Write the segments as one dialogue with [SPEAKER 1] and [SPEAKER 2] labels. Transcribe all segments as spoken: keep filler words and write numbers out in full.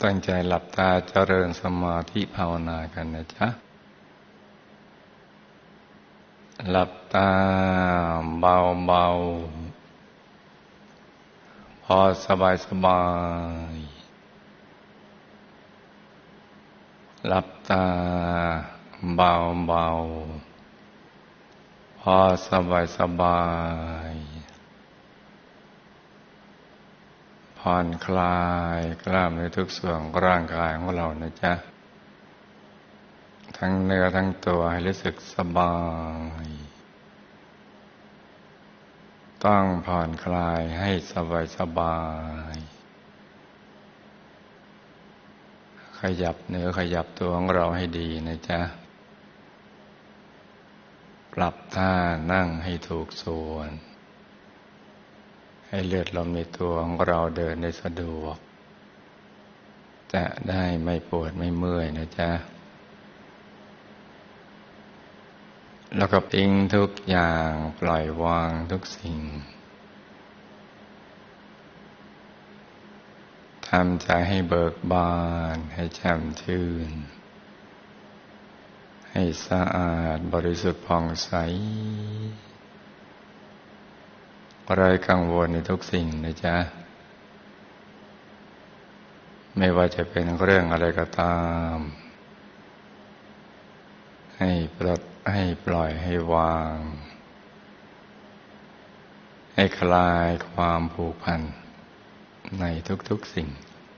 [SPEAKER 1] ตั้งใจหลับตาเจริญสมาธิภาวนากันนะจ๊ะหลับตาเบาๆพอสบายสบายหลับตาเบาๆพอสบายสบายผ่อนคลายกล้ามเนื้อทุกส่วนของร่างกายของเรานะจ๊ะทั้งเนื้อทั้งตัวให้รู้สึกสบายต้องผ่อนคลายให้สบายสบายขยับเนื้อขยับตัวของเราให้ดีนะจ๊ะปรับท่านั่งให้ถูกส่วนให้เลือดลมในตัวของเราเดินได้สะดวกจะได้ไม่ปวดไม่เมื่อยนะจ๊ะแล้วก็ทิ้งทุกอย่างปล่อยวางทุกสิ่งทำใจให้เบิกบานให้แจ่มชื่นให้สะอาดบริสุทธิ์ผ่องใสไร้กังวลในทุกสิ่งนะจ๊ะไม่ว่าจะเป็นเรื่องอะไรก็ตามให้ปลดให้ปล่อยให้วางให้คลายความผูกพันในทุกๆสิ่ง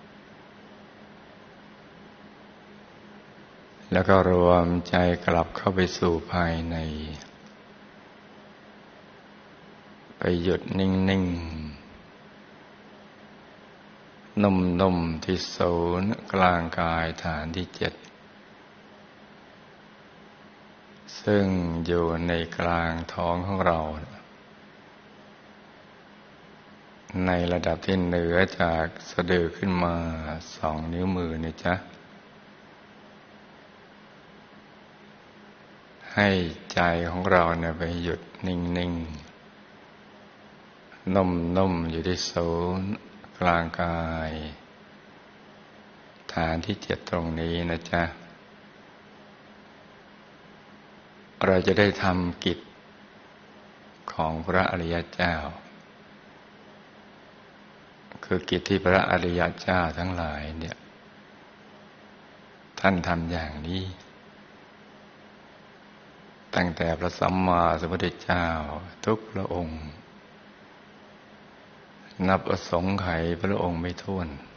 [SPEAKER 1] แล้วก็รวมใจกลับเข้าไปสู่ภายในไปหยุดนิ่งๆนุ่มๆที่ศูนย์กลางกายฐานที่เจ็ดซึ่งอยู่ในกลางท้องของเราในระดับที่เหนือจากสะดือขึ้นมาสองนิ้วมือนี่จ๊ะให้ใจของเราเนี่ยไปหยุดนิ่งๆนุ่มๆอยู่ที่ศูนย์กลางกายฐานที่เจ็ดตรงนี้นะจ๊ะเราจะได้ทำกิจของพระอริยเจ้าคือกิจที่พระอริยเจ้าทั้งหลายเนี่ยท่านทำอย่างนี้ตั้งแต่พระสัมมาสัมพุทธเจ้าทุกพระองค์นับอสงไขยพระองค์ไม่ถ้วน